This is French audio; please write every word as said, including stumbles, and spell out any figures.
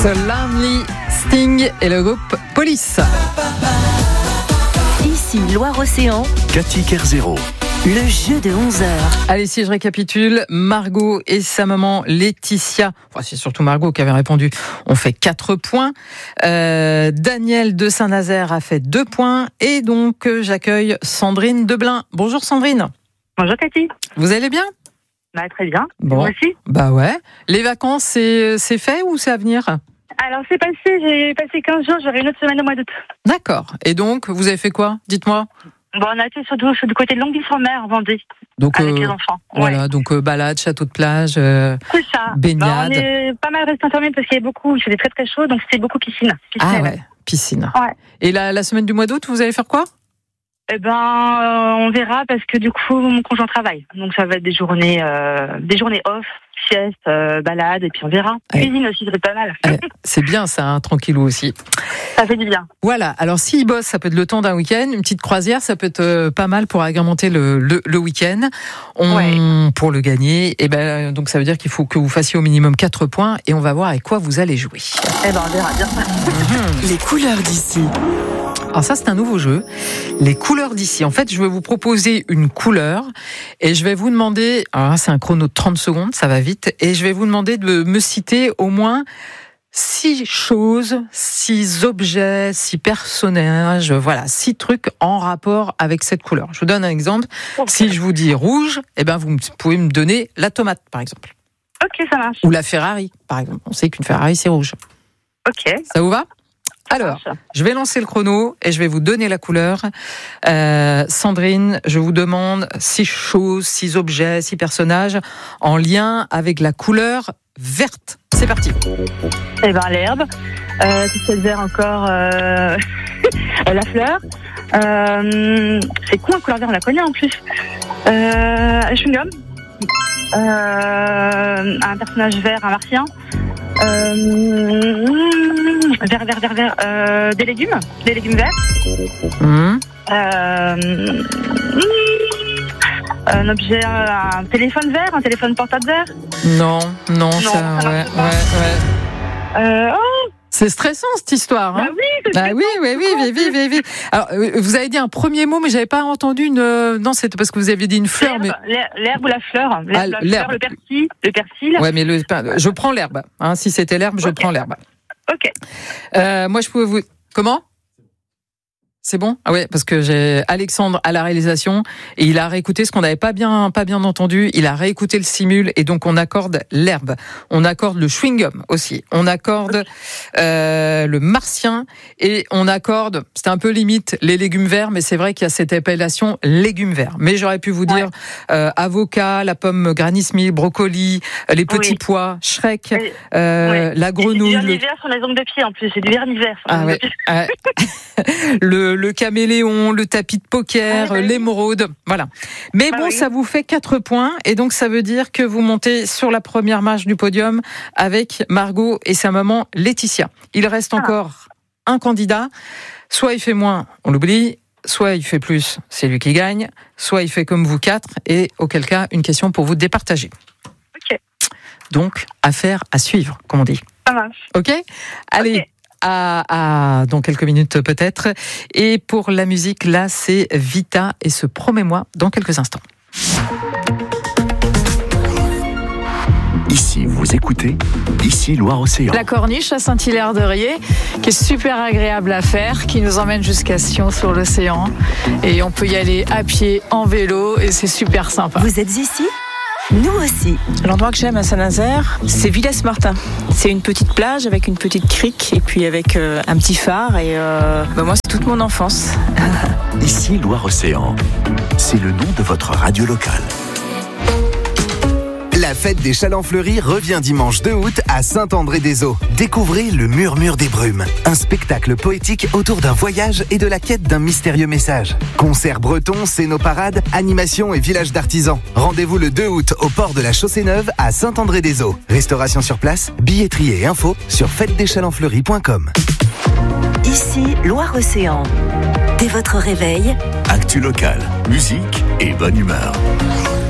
So Lonely, Sting et le groupe Police. Ici Loire-Océan, Cathy Kerzero. le jeu de onze heures. Allez, si je récapitule, Margot et sa maman Laetitia, enfin c'est surtout Margot qui avait répondu, ont fait quatre points. Euh, Daniel de Saint-Nazaire a fait deux points. Et donc, j'accueille Sandrine Deblin. Bonjour Sandrine. Bonjour Cathy. Vous allez bien ? Bah, très bien. Bon. Moi aussi. Bah ouais. Les vacances, c'est, c'est fait ou c'est à venir ? Alors, c'est passé, j'ai passé quinze jours, j'aurai une autre semaine au mois d'août. D'accord. Et donc, vous avez fait quoi ? Dites-moi. Bon, on a été surtout du côté de Longueville-sur-Mer, en Vendée, Donc, avec euh, les enfants. Voilà, Ouais. donc euh, balade, château de plage, euh, C'est ça. baignade. Bah, on est pas mal resté enfermés parce qu'il y avait beaucoup, il faisait très très chaud, donc c'était beaucoup piscine. piscine Ah ouais, piscine. Ouais. Et la, la semaine du mois d'août, vous allez faire quoi ? Eh ben, euh, on verra parce que du coup, mon conjoint travaille. Donc, ça va être des journées, euh, des journées off, sieste, euh, balade, et puis on verra. Ouais. Cuisine aussi, ça peut être pas mal. Eh, C'est bien ça, hein, tranquillou aussi. Ça fait du bien. Voilà, alors s'il bosse, ça peut être le temps d'un week-end. Une petite croisière, ça peut être euh, pas mal pour agrémenter le, le, le week-end. On, Ouais. Pour le gagner, et ben, donc ça veut dire qu'il faut que vous fassiez au minimum quatre points et on va voir avec quoi vous allez jouer. Eh ben, on verra bien. Les couleurs d'ici. Alors ça, c'est un nouveau jeu. Les couleurs d'ici. En fait, je vais vous proposer une couleur et je vais vous demander, alors là, c'est un chrono de trente secondes, ça va vite, et je vais vous demander de me citer au moins six choses, six objets, six personnages, voilà, six trucs en rapport avec cette couleur. Je vous donne un exemple. Si je vous dis rouge, eh ben, vous pouvez me donner la tomate, par exemple. Ok, ça marche. Ou la Ferrari, par exemple. On sait qu'une Ferrari, c'est rouge. Ok. Ça vous va ? Alors, marche. je vais lancer le chrono et je vais vous donner la couleur. Euh, Sandrine, je vous demande six choses, six objets, six personnages en lien avec la couleur verte. C'est parti. Eh ben, l'herbe. Euh, si c'est le vert encore, euh, la fleur. Euh, c'est quoi un couleur vert, on la connaît en plus. Euh, un chewing-gum. Euh, un personnage vert, un martien. Euh, vert, vert, vert, vert. Euh, des légumes. Des légumes verts. Mmh. Euh, un objet, un téléphone vert, un téléphone portable vert. Non, non, Non, ça, ça ouais, marche ouais, pas. ouais. Euh, oh, C'est stressant cette histoire. Hein bah oui, c'est Bah stressant, oui, oui, c'est oui, con, oui, oui, oui, oui. Alors, euh, vous avez dit un premier mot, mais j'avais pas entendu une. euh, Non, c'est parce que vous aviez dit une fleur, mais. L'herbe, l'her- l'herbe ou la fleur. L'herbe, Ah, la l'herbe. fleur, le persil. Le persil. Ouais, mais le. Je prends l'herbe. Hein, si c'était l'herbe, je Ok. prends l'herbe. Ok. Euh, moi, je pouvais vous. Comment ? C'est bon ? Ah ouais, parce que j'ai Alexandre à la réalisation et il a réécouté ce qu'on n'avait pas bien, pas bien entendu. Il a réécouté le simul et donc on accorde l'herbe, on accorde le chewing-gum aussi, on accorde euh, le martien et on accorde, c'était un peu limite, les légumes verts, mais c'est vrai qu'il y a cette appellation légumes verts. Mais j'aurais pu vous dire euh, avocat, la pomme Granny Smith, brocoli, euh, les petits Oui. pois, Shrek, Oui. euh, Ouais. la C'est grenouille. du le- vernis vert sur les ongles de pied en plus. C'est du vernis vert sur les Ah ongles ouais. de pied. Ouais. le, le caméléon, le tapis de poker, Ah, bah oui. l'émeraude, voilà. Mais Bah bon, oui. ça vous fait quatre points et donc ça veut dire que vous montez sur la première marche du podium avec Margot et sa maman Laetitia. Il reste encore un candidat. Soit il fait moins, on l'oublie. Soit il fait plus, c'est lui qui gagne. Soit il fait comme vous quatre et auquel cas une question pour vous départager. Ok. Donc affaire à suivre, comme on dit. Ça marche. Ok ? Allez. Ok. À, à dans quelques minutes peut-être. Et pour la musique, là, c'est Vita et ce Promets-moi dans quelques instants. Ici, vous écoutez, ici Loire-Océan. La corniche à Saint-Hilaire-de-Riez, qui est super agréable à faire, qui nous emmène jusqu'à Sion sur l'océan. Et on peut y aller à pied, en vélo, et c'est super sympa. Vous êtes ici ? Nous aussi. L'endroit que j'aime à Saint-Nazaire, c'est Villers-Martin. C'est une petite plage avec une petite crique et puis avec euh, un petit phare. Et euh, bah moi, c'est toute mon enfance. Ici Loire-Océan. C'est le nom de votre radio locale. La fête des Chalands Fleuris revient dimanche deux août à Saint-André-des-Eaux. Découvrez le Murmure des Brumes, un spectacle poétique autour d'un voyage et de la quête d'un mystérieux message. Concerts bretons, scénoparades, animations et village d'artisans. Rendez-vous le deux août au port de la Chaussée-Neuve à Saint-André-des-Eaux. Restauration sur place, billetterie et info sur fête des chalands fleuris point com. Ici Loire-Océan. Dès votre réveil, Actu locale, musique et bonne humeur.